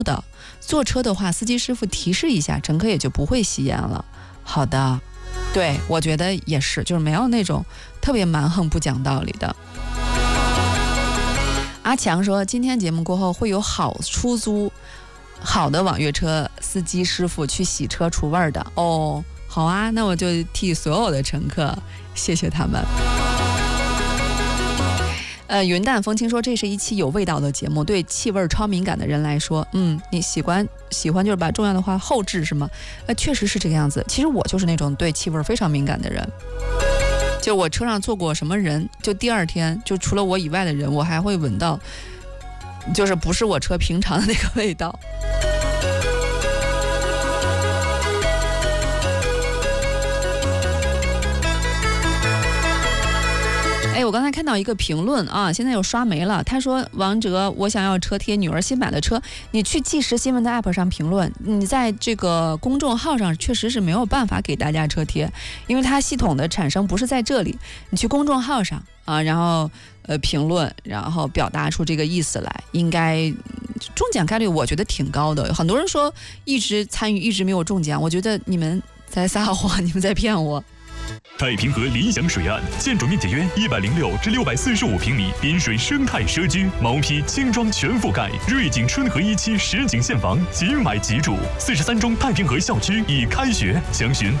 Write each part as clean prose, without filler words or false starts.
的。坐车的话，司机师傅提示一下，乘客也就不会吸烟了。好的，对，我觉得也是，就是没有那种特别蛮横不讲道理的。阿强说，今天节目过后会有好出租好的网约车司机师傅去洗车除味儿的哦。好啊，那我就替所有的乘客谢谢他们。云淡风轻说，这是一期有味道的节目，对气味超敏感的人来说，你喜欢就是把重要的话后置是吗？确实是这个样子。其实我就是那种对气味非常敏感的人，就我车上坐过什么人，就第二天就除了我以外的人，我还会闻到，就是不是我车平常的那个味道。我刚才看到一个评论啊，现在又刷没了。他说：“王哲，我想要车贴女儿新买的车。你去即时新闻的 app 上评论，你在这个公众号上确实是没有办法给大家车贴，因为它系统的产生不是在这里。你去公众号上啊，然后评论，然后表达出这个意思来，应该中奖概率我觉得挺高的。很多人说一直参与一直没有中奖，我觉得你们在撒谎，你们在骗我。” 太平河理想水岸，建筑面积约106至645平米，滨水生态社区，毛坯轻装全覆盖，瑞景春和一期实景现房，即买即住。43中太平河校区已开学，详询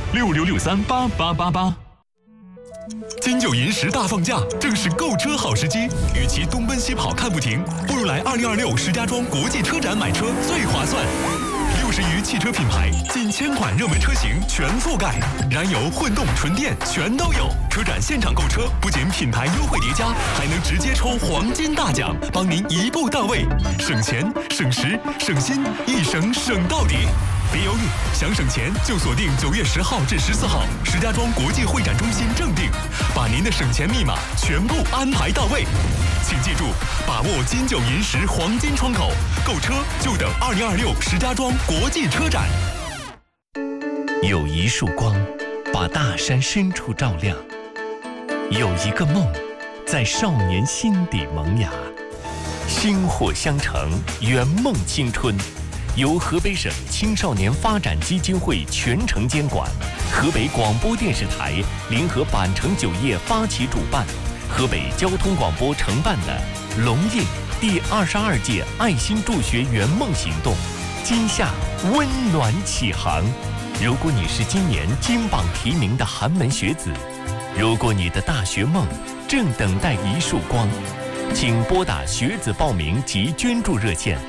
6663888888。金九银十大放假，正是购车好时机。与其东奔西跑看不停，不如来2026石家庄国际车展买车最划算。60余汽车品牌，近1000款热门车型全覆盖，燃油、混动、纯电全都有。车展现场购车，不仅品牌优惠叠加，还能直接抽黄金大奖，帮您一步到位，省钱、省时、省心，一省省到底。别犹豫，想省钱就锁定9月10号至14号，石家庄国际会展中心正定，把您的省钱密码全部安排到位。请记住，把握金九银十黄金窗口，购车就等2026石家庄国际车展。 有一束光，把大山深处照亮；有一个梦，在少年心底萌芽。薪火相承，圆梦青春。由河北省青少年发展基金会全程监管，河北广播电视台联合板城酒业发起主办，河北交通广播承办的龙印第22届爱心助学圆梦行动，今夏温暖启航。如果你是今年金榜题名的寒门学子，如果你的大学梦正等待一束光，请拨打学子报名及捐助热线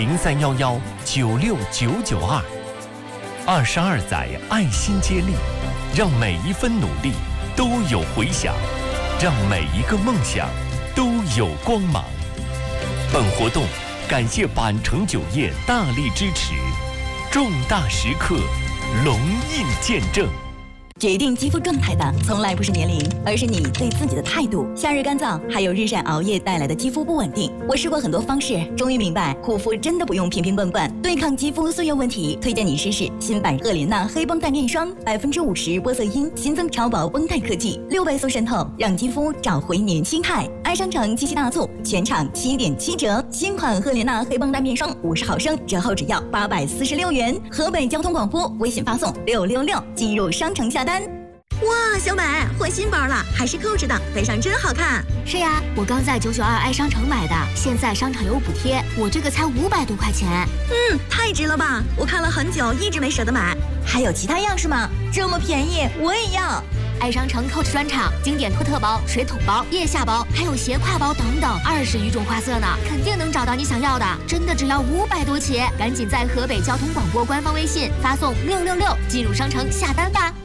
0311969992。22载爱心接力，让每一分努力都有回响，让每一个梦想都有光芒。本活动感谢板城酒业大力支持，重大时刻龙印见证。 决定肌肤状态的从来不是年龄，而是你对自己的态度。夏日干燥，还有日晒熬夜带来的肌肤不稳定。我试过很多方式，终于明白护肤真的不用瓶瓶罐罐。对抗肌肤岁月问题，推荐你试试新版赫莲娜黑绷带面霜，50%玻色因，新增超薄绷带科技，6倍速渗透，让肌肤找回年轻态。爱商城七夕大促，全场7.7折，新款赫莲娜黑绷带面霜50毫升，折后只要846元。河北交通广播微信发送666，进入商城下单。 哇，小美换新包了，还是扣着的，背上真好看。 是呀，我刚在992爱商城买的，现在商场有补贴，我这个才500多块钱。 太值了吧！我看了很久，一直没舍得买。 还有其他样式吗？这么便宜，我也要。 爱商城 Coach 专场，经典托特包、水桶包、腋下包，还有斜挎包等等，20余种花色呢，肯定能找到你想要的。真的只要500多起，赶紧在河北交通广播官方微信发送666，进入商城下单吧。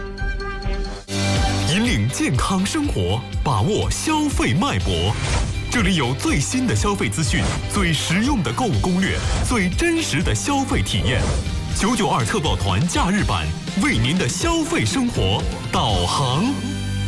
引领健康生活，把握消费脉搏。这里有最新的消费资讯，最实用的购物攻略，最真实的消费体验。992特报团假日版，为您的消费生活导航。